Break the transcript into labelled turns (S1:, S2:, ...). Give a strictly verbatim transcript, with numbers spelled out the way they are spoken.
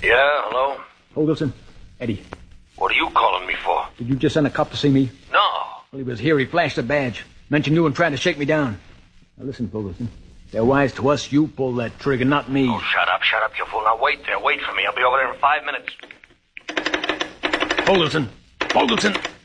S1: Yeah, hello?
S2: Holdalson. Eddie.
S1: What are you calling me for?
S2: Did you just send a cop to see me?
S1: No.
S2: Well, he was here. He flashed a badge. Mentioned you and tried to shake me down. Now listen, Holdalson. They're wise to us. You pull that trigger, not me.
S1: Oh, shut up, shut up, you fool. Now wait there. Wait for me. I'll be over there in five minutes.
S2: Holdalson. Holdalson.